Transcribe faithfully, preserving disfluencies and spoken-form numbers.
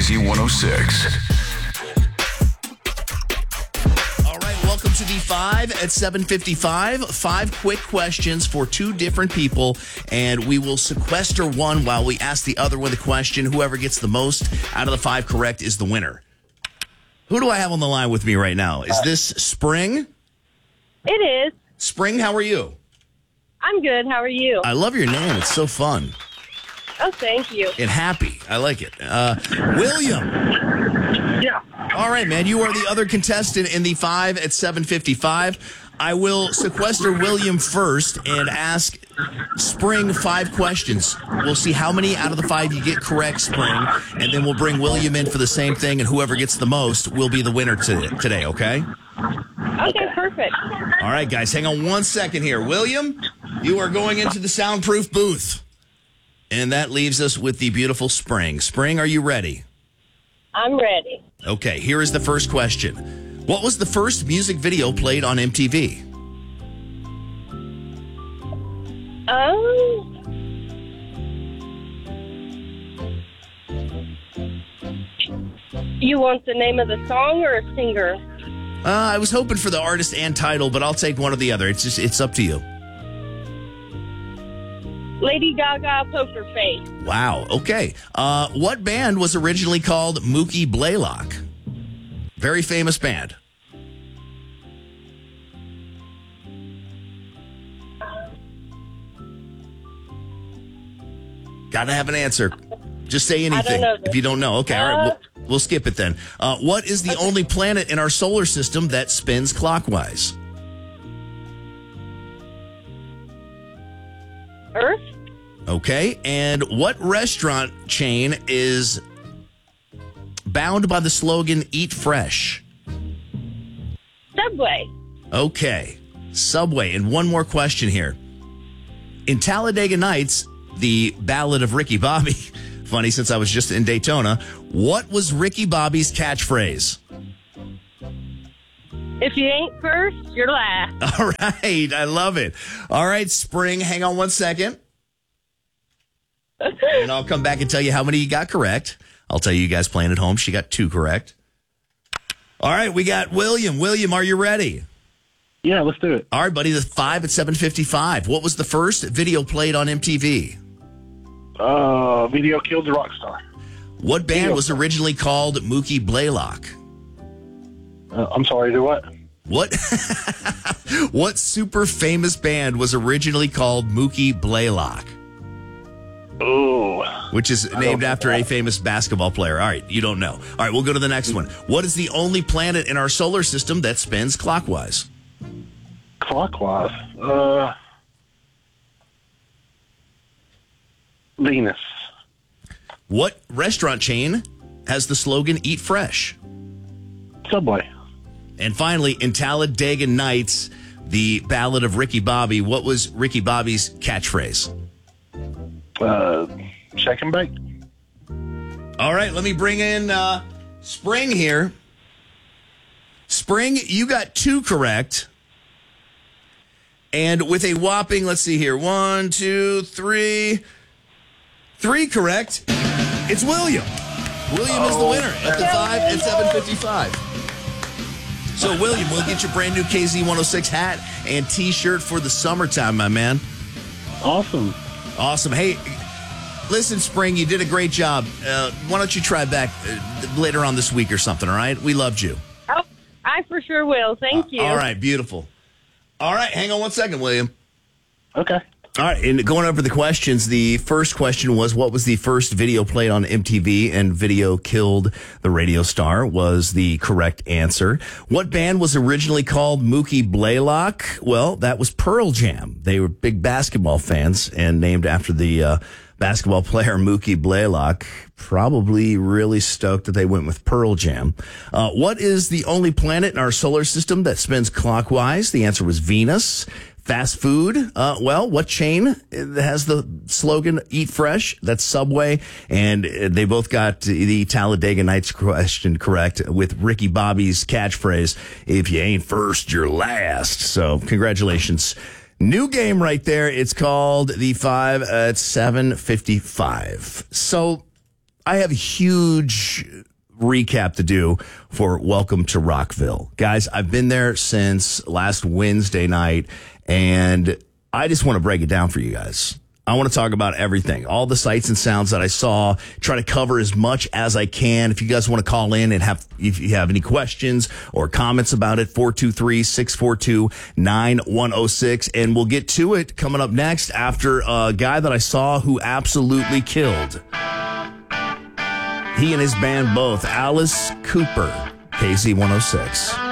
Z one oh six. All right, welcome to the five at seven fifty-five. Five quick questions for two different people, and we will sequester one while we ask the other one the question. Whoever gets the most out of the five correct is the winner. Who do I have on the line with me right now? Is this Spring? It is. Spring, how are you? I'm good. How are you? I love your name. It's so fun. Oh, thank you. And happy. I like it. Uh, William. Yeah. All right, man. You are the other contestant in the five at seven fifty-five. I will sequester William first and ask Spring five questions. We'll see how many out of the five you get correct, Spring, and then we'll bring William in for the same thing, and whoever gets the most will be the winner to, today, okay? Okay, perfect. All right, guys, hang on one second here. William, you are going into the soundproof booth. And that leaves us with the beautiful Spring. Spring, are you ready? I'm ready. Okay, here is the first question. What was the first music video played on M T V? Um, you want the name of the song or a singer? Uh, I was hoping for the artist and title, but I'll take one or the other. It's just it's up to you. Lady Gaga, Poker Face. Wow. Okay. Uh, what band was originally called Mookie Blaylock? Very famous band. Gotta have an answer. Just say anything. I don't know this. If you don't know. Okay. All right. Uh, We'll, we'll skip it then. Uh, what is the only planet in our solar system that spins clockwise? Earth? Okay. And what restaurant chain is bound by the slogan Eat Fresh? Subway. Okay. Subway. And one more question here. In Talladega Nights, the Ballad of Ricky Bobby, funny since I was just in Daytona, what was Ricky Bobby's catchphrase? If you ain't first, you're last. All right. I love it. All right, Spring, hang on one second. And I'll come back and tell you how many you got correct. I'll tell you, you guys playing at home, she got two correct. All right, we got William. William, are you ready? Yeah, let's do it. All right, buddy, the five at seven fifty-five. What was the first video played on M T V? Uh, Video Killed the Rock Star. What band Video. was originally called Mookie Blaylock? Uh, I'm sorry, do what? What What super famous band was originally called Mookie Blaylock? Oh. Which is named after a famous basketball player. All right, you don't know. All right, we'll go to the next one. What is the only planet in our solar system that spins clockwise? Clockwise. Uh, Venus. What restaurant chain has the slogan Eat Fresh? Subway. And finally, in Talladega Nights, the Ballad of Ricky Bobby, what was Ricky Bobby's catchphrase? Uh, Shake and Bake. All right, let me bring in uh, Spring here. Spring, you got two correct. And with a whopping, let's see here, one, two, three, three correct. It's William. William is the winner at the five at seven fifty-five. So, William, we'll get your brand new K Z one oh six hat and T-shirt for the summertime, my man. Awesome. Awesome. Hey, listen, Spring, you did a great job. Uh, why don't you try back uh, later on this week or something, all right? We loved you. Oh, I for sure will. Thank you. Uh, all right, beautiful. All right, hang on one second, William. Okay. All right, and going over the questions, the first question was, what was the first video played on M T V? And Video Killed the Radio Star was the correct answer. What band was originally called Mookie Blaylock? Well, that was Pearl Jam. They were big basketball fans and named after the uh, basketball player Mookie Blaylock. Probably really stoked that they went with Pearl Jam. Uh, what is the only planet in our solar system that spins clockwise? The answer was Venus. Fast food, uh, well, what chain has the slogan Eat Fresh? That's Subway. And they both got the Talladega Nights question correct with Ricky Bobby's catchphrase, if you ain't first, you're last. So congratulations. New game right there. It's called the five at seven fifty-five. So I have a huge recap to do for Welcome to Rockville. Guys, I've been there since last Wednesday night, and I just want to break it down for you guys. I want to talk about everything, all the sights and sounds that I saw, try to cover as much as I can. If you guys want to call in and have, if you have any questions or comments about it, four two three, six four two, nine one oh six. And we'll get to it coming up next after a guy that I saw who absolutely killed. He and his band both, Alice Cooper, K Z one oh six.